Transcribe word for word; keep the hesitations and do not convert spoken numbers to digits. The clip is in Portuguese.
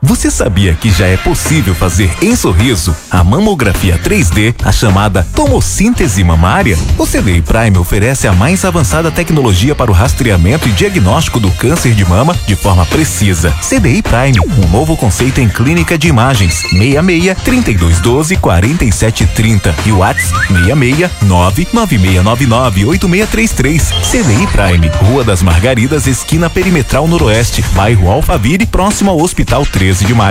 Você sabia que já é possível fazer em Sorriso a mamografia três D, a chamada tomossíntese mamária? O C D I Prime oferece a mais avançada tecnologia para o rastreamento e diagnóstico do câncer de mama de forma precisa. C D I Prime, um novo conceito em clínica de imagens. seis seis, trinta e dois doze, quarenta e sete trinta e o WhatsApp seis seis, nove nove seis nove nove, oito seis três três. C D I Prime, Rua das Margaridas, esquina Perimetral Noroeste, bairro Alphaville, próximo ao Hospital treze de Maio.